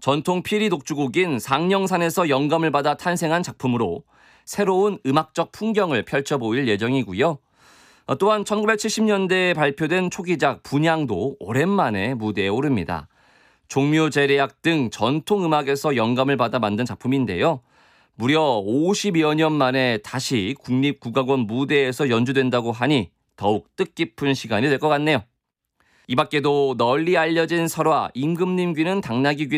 전통 피리 독주곡인 상령산에서 영감을 받아 탄생한 작품으로 새로운 음악적 풍경을 펼쳐보일 예정이고요. 또한 1970년대에 발표된 초기작 분향도 오랜만에 무대에 오릅니다. 종묘 제례악 등 전통 음악에서 영감을 받아 만든 작품인데요. 무려 50여 년 만에 다시 국립국악원 무대에서 연주된다고 하니 더욱 뜻깊은 시간이 될 것 같네요. 이 밖에도 널리 알려진 설화 임금님 귀는 당나귀 귀